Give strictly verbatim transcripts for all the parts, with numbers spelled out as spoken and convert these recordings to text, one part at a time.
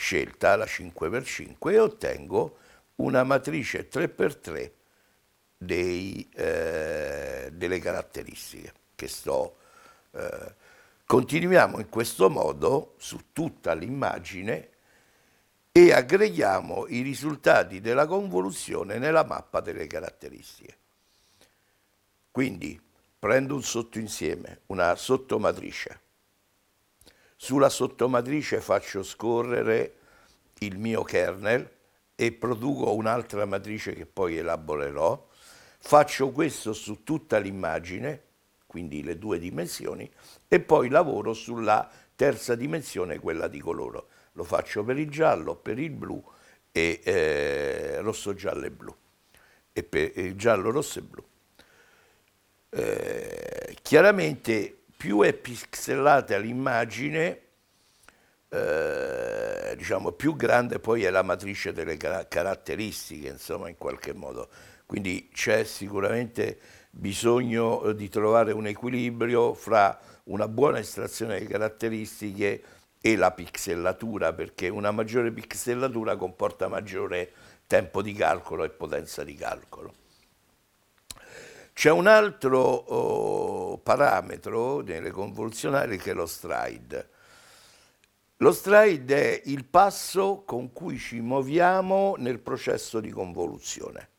scelta, la cinque per cinque, e ottengo una matrice tre per tre dei, eh, delle caratteristiche che sto. Eh, continuiamo in questo modo su tutta l'immagine e aggreghiamo i risultati della convoluzione nella mappa delle caratteristiche. Quindi prendo un sottoinsieme, una sottomatrice. Sulla sottomatrice faccio scorrere il mio kernel e produco un'altra matrice che poi elaborerò. Faccio questo su tutta l'immagine, quindi le due dimensioni, e poi lavoro sulla terza dimensione, quella di coloro. Lo faccio per il giallo, per il blu, e eh, rosso, giallo e blu, e per il giallo, rosso e blu. Eh, chiaramente più è pixelata l'immagine, eh, diciamo, più grande poi è la matrice delle car caratteristiche, insomma, in qualche modo. Quindi c'è sicuramente bisogno di trovare un equilibrio fra una buona estrazione delle caratteristiche e la pixelatura, perché una maggiore pixelatura comporta maggiore tempo di calcolo e potenza di calcolo. C'è un altro oh, parametro nelle convoluzionali che è lo stride. Lo stride è il passo con cui ci muoviamo nel processo di convoluzione.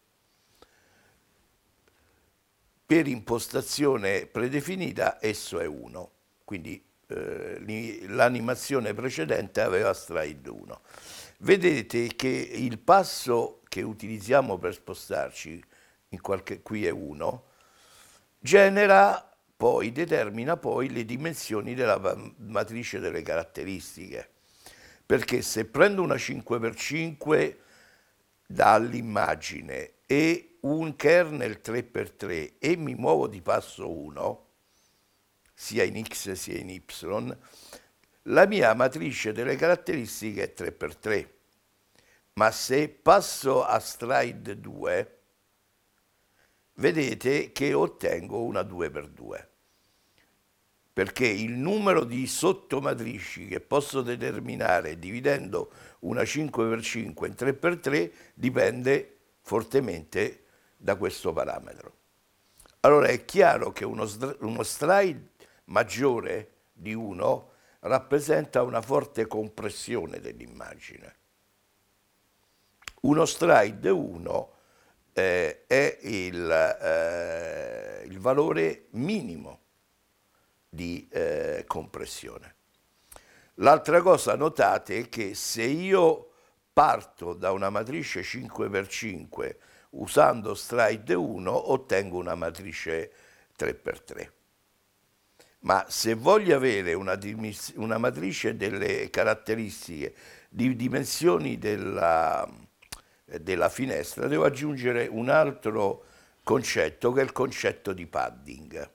Per impostazione predefinita esso è uno, quindi eh, l'animazione precedente aveva stride uno. Vedete che il passo che utilizziamo per spostarci, in qualche, qui è uno, genera poi, determina poi le dimensioni della matrice delle caratteristiche. Perché se prendo una cinque per cinque dall'immagine e un kernel tre per tre e mi muovo di passo uno, sia in X sia in Y, la mia matrice delle caratteristiche è tre per tre. Ma se passo a stride due, vedete che ottengo una due per due, perché il numero di sottomatrici che posso determinare dividendo una cinque per cinque in tre per tre dipende fortemente da questo parametro. Allora è chiaro che uno, uno stride maggiore di uno rappresenta una forte compressione dell'immagine. Uno stride uno eh, è il, eh, il valore minimo di eh, compressione. L'altra cosa, notate, è che se io parto da una matrice cinque per cinque usando stride uno, ottengo una matrice tre per tre. Ma se voglio avere una, una matrice delle caratteristiche di dimensioni della, della finestra, devo aggiungere un altro concetto, che è il concetto di padding.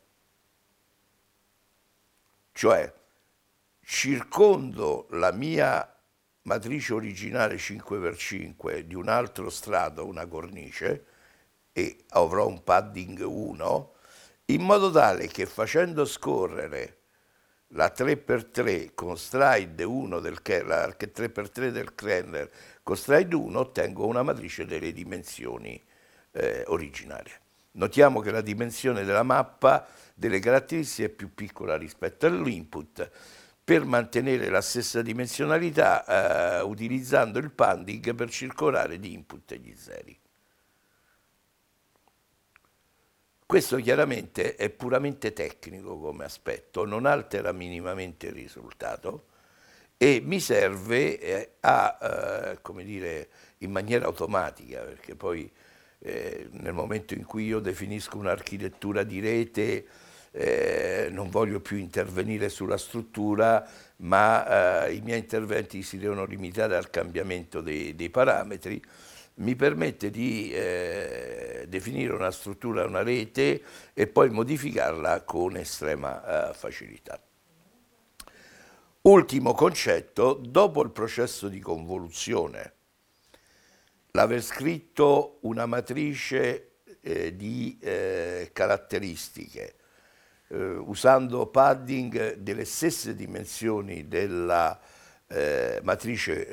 Cioè, circondo la mia matrice originale cinque per cinque di un altro strato, una cornice, e avrò un padding uno, in modo tale che facendo scorrere la tre per tre con stride uno del kernel, la tre per tre del kernel con stride uno, ottengo una matrice delle dimensioni eh, originarie. Notiamo che la dimensione della mappa delle caratteristiche è più piccola rispetto all'input, per mantenere la stessa dimensionalità eh, utilizzando il padding per circolare di input e gli zeri. Questo chiaramente è puramente tecnico come aspetto, non altera minimamente il risultato e mi serve eh, a, eh, come dire, in maniera automatica, perché poi eh, nel momento in cui io definisco un'architettura di rete eh, non voglio più intervenire sulla struttura, ma eh, i miei interventi si devono limitare al cambiamento dei, dei parametri. Mi permette di eh, definire una struttura, una rete e poi modificarla con estrema eh, facilità. Ultimo concetto, dopo il processo di convoluzione, l'aver scritto una matrice eh, di eh, caratteristiche eh, usando padding delle stesse dimensioni della eh, matrice